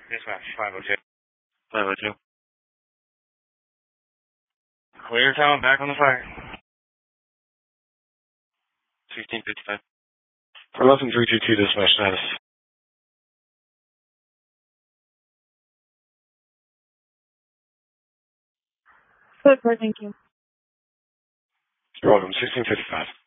Dispatch, 502. 502. Clear town, back on the fire. 1655. 11322, dispatch status. Good, thank you. You're welcome, 1655.